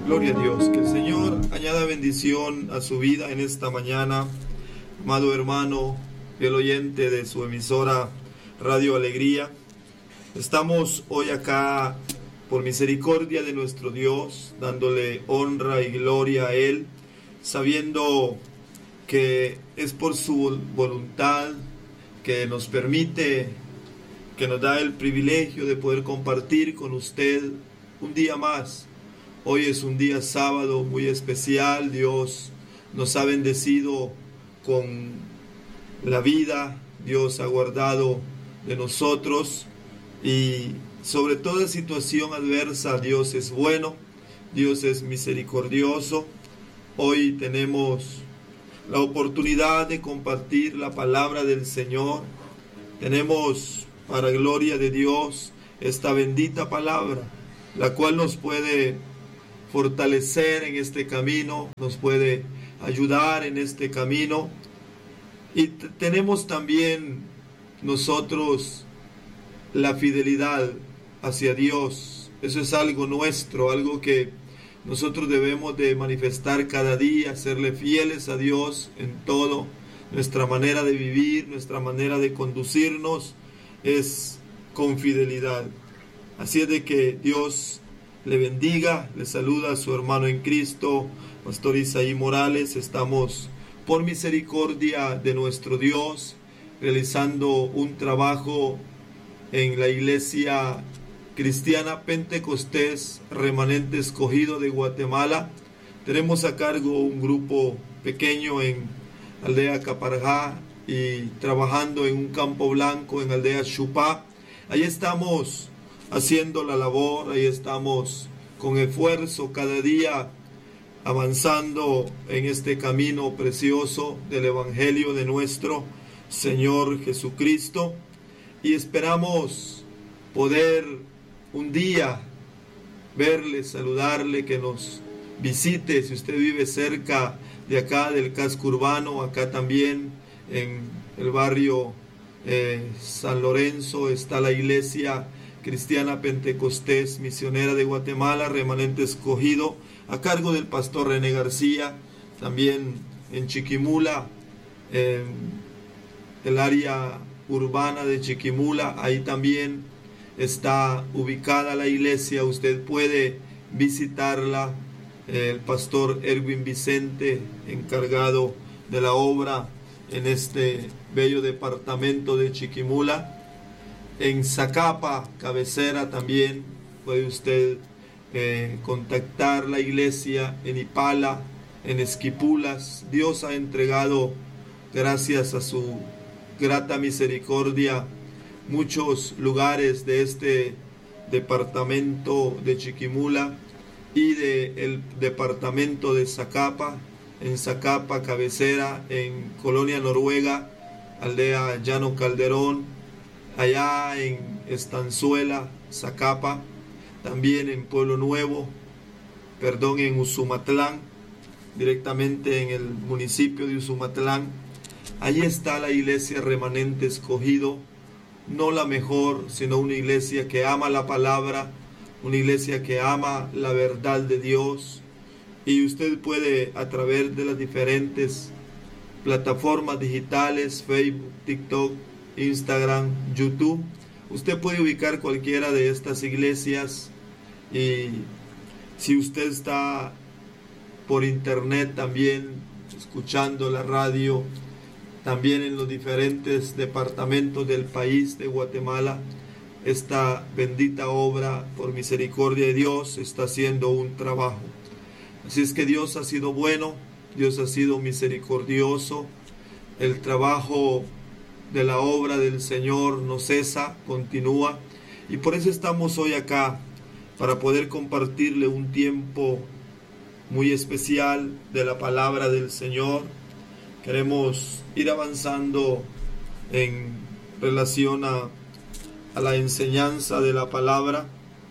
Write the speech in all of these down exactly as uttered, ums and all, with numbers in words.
Gloria a Dios, que el Señor añada bendición a su vida en esta mañana, amado hermano, fiel oyente de su emisora Radio Alegría. Estamos hoy acá por misericordia de nuestro Dios, dándole honra y gloria a Él, sabiendo que es por su voluntad que nos permite, que nos da el privilegio de poder compartir con usted un día más. Hoy es un día sábado muy especial. Dios nos ha bendecido con la vida. Dios ha guardado de nosotros y sobre toda situación adversa Dios es bueno, Dios es misericordioso. Hoy tenemos la oportunidad de compartir la palabra del Señor. Tenemos, para gloria de Dios, esta bendita palabra, la cual nos puede fortalecer en este camino, nos puede ayudar en este camino. Y t- tenemos también nosotros la fidelidad hacia Dios. Eso es algo nuestro, algo que nosotros debemos de manifestar cada día, serle fieles a Dios en todo. Nuestra manera de vivir, nuestra manera de conducirnos es con fidelidad. Así es de que Dios le bendiga, le saluda a su hermano en Cristo, Pastor Isaí Morales. Estamos por misericordia de nuestro Dios realizando un trabajo en la Iglesia Cristiana Pentecostés Remanente Escogido de Guatemala. Tenemos a cargo un grupo pequeño en Aldea Caparajá y trabajando en un campo blanco en Aldea Chupá. Ahí estamos haciendo la labor, ahí estamos con esfuerzo cada día avanzando en este camino precioso del Evangelio de nuestro Señor Jesucristo, y esperamos poder un día verle, saludarle, que nos visite si usted vive cerca de acá del casco urbano. Acá también en el barrio eh, San Lorenzo está la Iglesia Cristiana Pentecostés Misionera de Guatemala, Remanente Escogido, a cargo del pastor René García. También en Chiquimula, en el área urbana de Chiquimula, ahí también está ubicada la iglesia. Usted puede visitarla. El pastor Erwin Vicente, encargado de la obra en este bello departamento de Chiquimula. En Zacapa, cabecera, también puede usted eh, contactar la iglesia. En Ipala, en Esquipulas. Dios ha entregado, gracias a su grata misericordia, muchos lugares de este departamento de Chiquimula y del departamento de Zacapa. En Zacapa, cabecera, en Colonia Noruega, Aldea Llano Calderón, allá en Estanzuela, Zacapa, también en Pueblo Nuevo, perdón, en Usumatlán, directamente en el municipio de Usumatlán. Allí está la iglesia Remanente Escogido, no la mejor, sino una iglesia que ama la palabra, una iglesia que ama la verdad de Dios. Y usted puede, a través de las diferentes plataformas digitales, Facebook, TikTok, Instagram, YouTube, usted puede ubicar cualquiera de estas iglesias. Y si usted está por internet también escuchando la radio, también en los diferentes departamentos del país de Guatemala, esta bendita obra, por misericordia de Dios, está haciendo un trabajo. Así es que Dios ha sido bueno, Dios ha sido misericordioso. El trabajo de la obra del Señor no cesa, continúa, y por eso estamos hoy acá, para poder compartirle un tiempo muy especial de la palabra del Señor. Queremos ir avanzando en relación a, a la enseñanza de la palabra,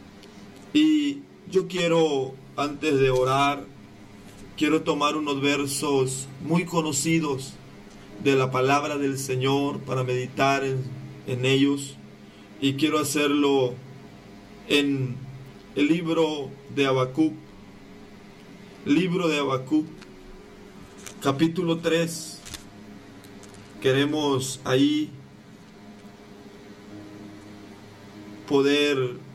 y yo quiero, antes de orar, quiero tomar unos versos muy conocidos de la palabra del Señor para meditar en, en ellos, y quiero hacerlo en el libro de Habacuc, Libro de Habacuc, capítulo tres. Queremos ahí poder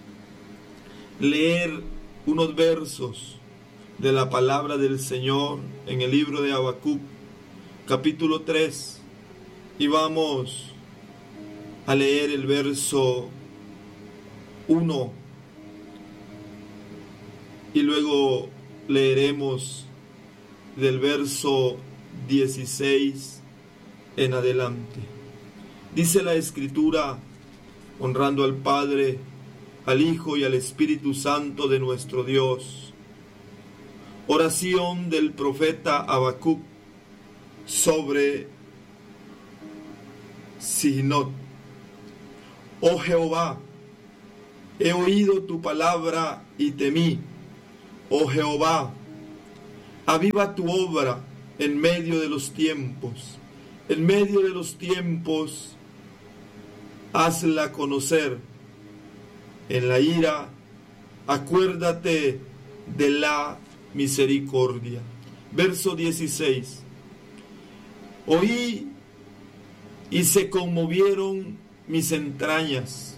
leer unos versos de la palabra del Señor en el libro de Habacuc, capítulo tres, y vamos a leer el verso uno y luego leeremos del verso dieciséis en adelante. Dice la Escritura, honrando al Padre, al Hijo y al Espíritu Santo de nuestro Dios. Oración del profeta Habacuc sobre Sihonot. Oh Jehová, he oído tu palabra y temí. Oh Jehová, aviva tu obra en medio de los tiempos. En medio de los tiempos, hazla conocer. En la ira, acuérdate de la misericordia. Verso dieciséis. Oí y se conmovieron mis entrañas.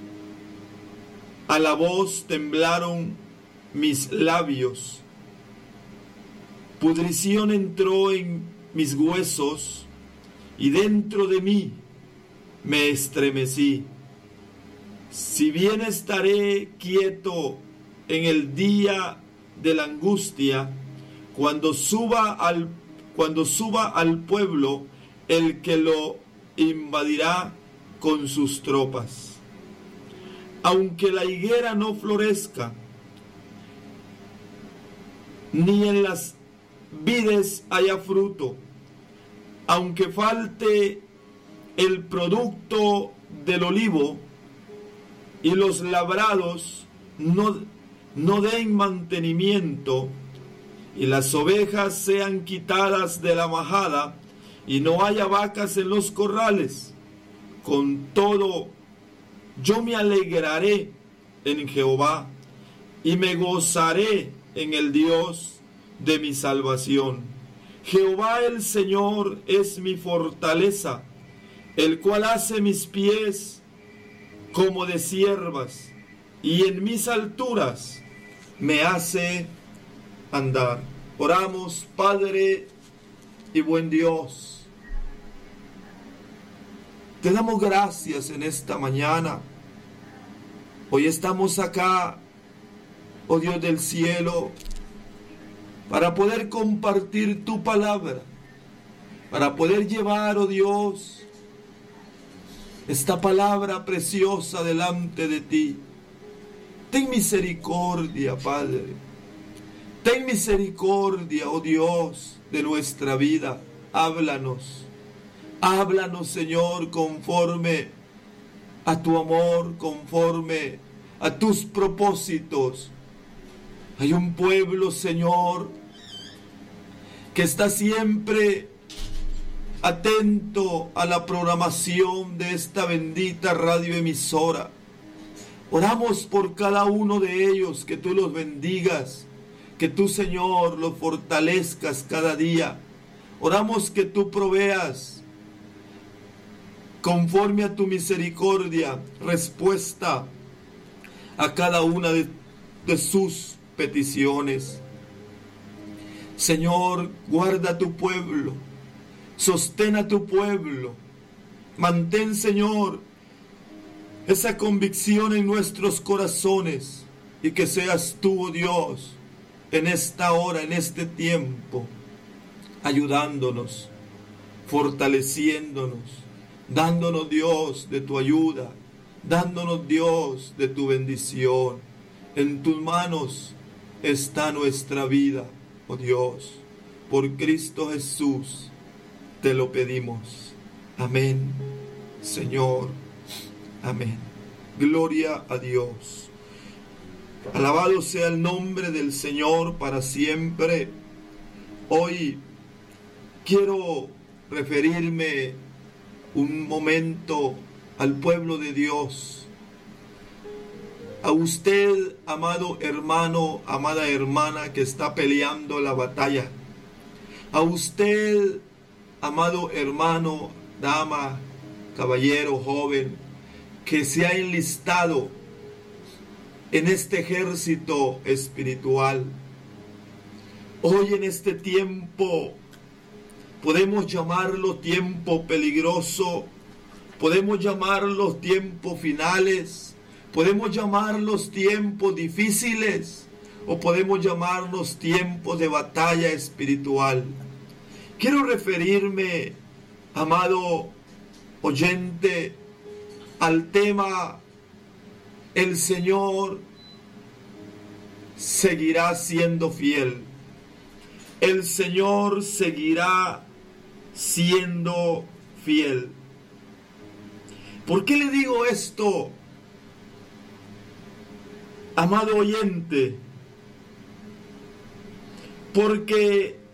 A la voz temblaron mis labios. Pudrición entró en mis huesos y dentro de mí me estremecí. Si bien estaré quieto en el día de la angustia, cuando suba al, cuando suba al pueblo el que lo invadirá con sus tropas. Aunque la higuera no florezca, ni en las vides haya fruto, aunque falte el producto del olivo y los labrados no, no den mantenimiento, y las ovejas sean quitadas de la majada y no haya vacas en los corrales, con todo yo me alegraré en Jehová y me gozaré en el Dios de mi salvación. Jehová el Señor es mi fortaleza, el cual hace mis pies como de ciervas, y en mis alturas me hace andar. Oramos, Padre y buen Dios. Te damos gracias en esta mañana. Hoy estamos acá, oh Dios del cielo, para poder compartir tu palabra, para poder llevar, oh Dios, esta palabra preciosa delante de ti. Ten misericordia, Padre. Ten misericordia, oh Dios, de nuestra vida. Háblanos. Háblanos, Señor, conforme a tu amor, conforme a tus propósitos. Hay un pueblo, Señor, que está siempre atento a la programación de esta bendita radioemisora. Oramos por cada uno de ellos, que tú los bendigas, que tú, Señor, los fortalezcas cada día. Oramos que tú proveas, conforme a tu misericordia, respuesta a cada una de, de sus peticiones. Señor, guarda a tu pueblo, sostén a tu pueblo, mantén, Señor, esa convicción en nuestros corazones, y que seas tú, oh Dios, en esta hora, en este tiempo, ayudándonos, fortaleciéndonos, dándonos, Dios, de tu ayuda, dándonos, Dios, de tu bendición. En tus manos está nuestra vida, oh Dios. Por Cristo Jesús te lo pedimos. Amén, Señor. Amén. Gloria a Dios. Alabado sea el nombre del Señor para siempre. Hoy quiero referirme un momento al pueblo de Dios, A usted, amado hermano, amada hermana que está peleando la batalla. A usted, amado hermano, dama, caballero, joven, que se ha enlistado en este ejército espiritual. Hoy en este tiempo, podemos llamarlo tiempo peligroso, podemos llamarlos tiempos finales, podemos llamarlos tiempos difíciles, o podemos llamarlos tiempos de batalla espiritual. Quiero referirme, amado oyente, al tema: el Señor seguirá siendo fiel. El Señor seguirá siendo fiel. ¿Por qué le digo esto, amado oyente? Porque